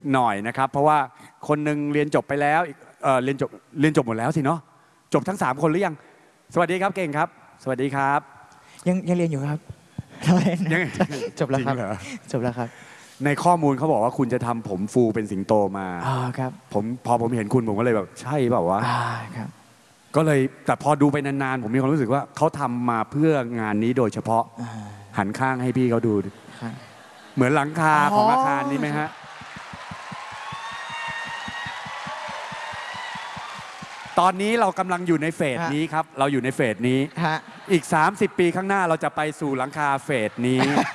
หน่อยนะครับเพราะว่าคนหนึ่งเรียนจบไปแล้วเรียนจบหมดแล้วสิเนาะจบทั้ง3 คนหรือยังสวัสดีครับเก่งครับสวัสดีครับยังเรียนอยู่ครับยังจบแล้วครับจบแล้วครับในข้อมูลเขาบอกว่าคุณจะทำผมฟูเป็นสิงโตมาครับพอผมเห็นคุณผมก็เลยแบบใช่เปล่าวะครับก็เลยแต่พอดูไปนานๆผมมีความรู้สึกว่าเขาทำมาเพื่องานนี้โดยเฉพาะหันข้างให้พี่เขาดูเหมือนหลังคาของอาคารนี้ไหมฮะตอนนี้เรากำลังอยู่ในเฟสนี้ครับเราอยู่ในเฟสนี้อีก30 ปีข้างหน้าเราจะไปสู่หลังคาเฟสนี้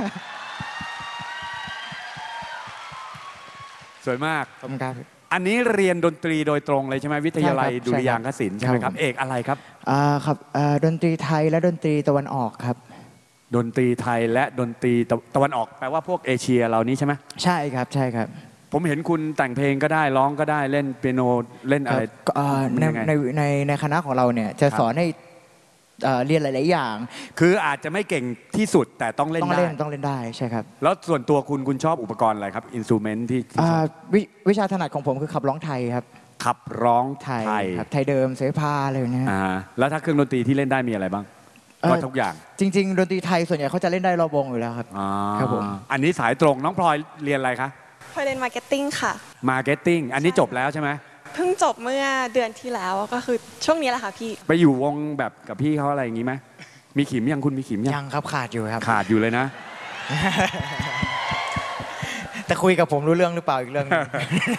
สวยมากอันนี้เรียนดนตรีโดยตรงเลยใช่ไหมวิทยาลัยดุริยางคศิลป์ใช่ไหมครับเอกอะไรครับครับดนตรีไทยและดนตรีตะวันออกครับดนตรีไทยและดนตรีตะวันออกแปลว่าพวกเอเชียเรานี้ใช่ไหมใช่ครับใช่ครับผมเห็นคุณแต่งเพลงก็ได้ร้องก็ได้เล่นเปียโนเล่นอะไรในคณะของเราเนี่ยจะสอนให้เรียนหลายๆอย่างคืออาจจะไม่เก่งที่สุดแต่ต้องเล่นได้ต้องเล่นได้ใช่ครับแล้วส่วนตัวคุณชอบอุปกรณ์อะไรครับอินสตูเมนต์ที่วิชาถนัดของผมคือขับร้องไทยครับขับร้องไทยครับไทยเดิมเสภาอะไรอย่างเงี้ยแล้วถ้าเครื่องดนตรีที่เล่นได้มีอะไรบ้างก็ทุกอย่างจริงๆดนตรีไทยส่วนใหญ่เขาจะเล่นได้รอบวงอยู่แล้วครับครับผมอันนี้สายตรงน้องพลอยเรียนอะไรคะพลอยเรียนมาร์เก็ตติ้งค่ะมาร์เก็ตติ้งอันนี้จบแล้วใช่ไหมเพิ่งจบเมื่อเดือนที่แล้วก็คือช่วงนี้แหละค่ะพี่ไปอยู่วงแบบกับพี่เขาอะไรอย่างนี้ไหมมีขิมยังคุณมีขิมยังครับขาดอยู่ครับขาดอยู่เลยนะแต่คุยกับผมรู้เรื่องหรือเปล่าอีกเรื่องนึง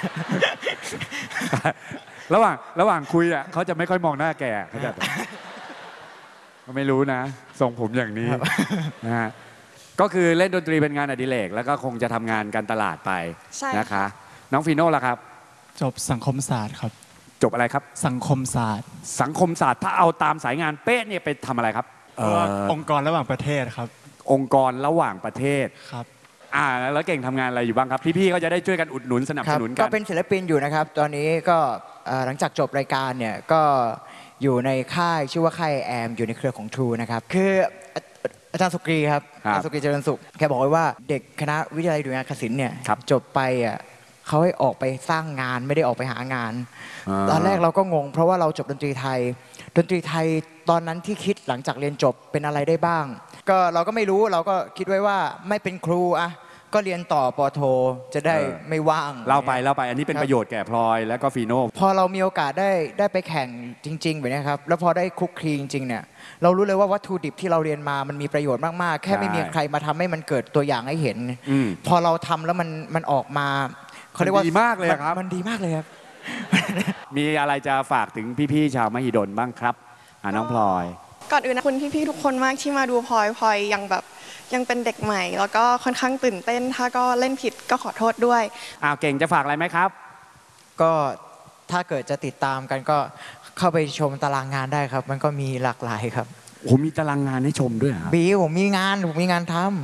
ระหว่างคุยอ่ะเขาจะไม่ค่อยมองหน้าแกเขาจะไม่รู้นะทรงผมอย่างนี้นะฮะก็คือเล่นดนตรีเป็นงานอดิเรกแล้วก็คงจะทำงานการตลาดไปนะคะน้องฟีโน่ล่ะครับจบสังคมศาสตร์ครับจบอะไรครับสังคมศาสตร์ถ้าเอาตามสายงานเป๊ะเนี่ยไปทำอะไรครับองค์กรระหว่างประเทศครับองค์กรระหว่างประเทศครับแล้วเก่งทำงานอะไรอยู่บ้างครับพี่ๆก็จะได้ช่วยกันอุดหนุนสนับสนุนกันก็เป็นศิลปินอยู่นะครับตอนนี้ก็หลังจากจบรายการเนี่ยก็อยู่ในค่ายชื่อว่าค่ายแอมอยู่ในเครือของ True นะครับคืออาจารย์สุกรีครับอาจารย์สุกรีเจริญสุขแกบอกไว้ว่าเด็กคณะวิทยาลัยดุริยางคศิลป์เนี่ยจบไปเขาให้ออกไปสร้างงานไม่ได้ออกไปหางานตอนแรกเราก็งงเพราะว่าเราจบดนตรีไทยตอนนั้นที่คิดหลังจากเรียนจบเป็นอะไรได้บ้างก็เราก็ไม่รู้เราก็คิดไว้ว่าไม่เป็นครูก็เรียนต่อปโทจะได้ไม่ว่างเล่าไปอันนี้เป็นประโยชน์แก่พลอยและก็ฟีโน่พอเรามีโอกาสได้ไปแข่งจริงๆแบบนี้ครับแล้วพอได้คลุกคลีจริงๆเนี่ยเรารู้เลยว่าวัตถุดิบที่เราเรียนมามันมีประโยชน์มากๆแค่ไม่มีใครมาทำให้มันเกิดตัวอย่างให้เห็นพอเราทำแล้วมันออกมาเขาเรียกว่าดีมากเลยครับมันดีมากเลยครับมีอะไรจะฝากถึงพี่ๆชาวมหิดลบ้างครับน้องพลอยก่อนอื่นนะคุณพี่ๆทุกคนมากที่มาดูพลอยยังเป็นเด็กใหม่แล้วก็ค่อนข้างตื่นเต้นถ้าก็เล่นผิดก็ขอโทษด้วยเก่งจะฝากอะไรไหมครับก็ถ้าเกิดจะติดตามกันก็เข้าไปชมตารางงานได้ครับมันก็มีหลากหลายครับผมมีตารางงานให้ชมด้วยครับผมมีงานทำ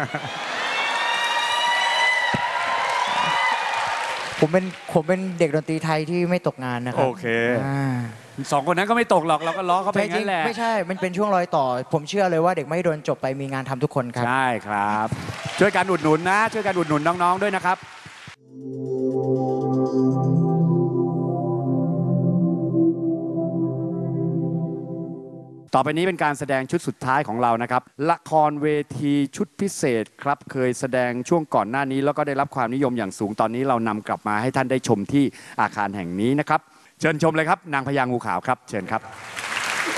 ผมเป็นเด็กดนตรีไทยที่ไม่ตกงานนะครับโอเค2 คนนั้นก็ไม่ตกหรอกเราก็ล้อเขาไปงั้นแหละไม่ใช่มันเป็นช่วงรอยต่อผมเชื่อเลยว่าเด็กไม่โดนจบไปมีงานทำทุกคนครับใช่ครับช่วยกันอุดหนุนนะช่วยกันอุดหนุนน้องๆด้วยนะครับต่อไปนี้เป็นการแสดงชุดสุดท้ายของเรานะครับละครเวทีชุดพิเศษครับเคยแสดงช่วงก่อนหน้านี้แล้วก็ได้รับความนิยมอย่างสูงตอนนี้เรานำกลับมาให้ท่านได้ชมที่อาคารแห่งนี้นะครับเชิญชมเลยครับนางพญางูขาวครับเชิญครับ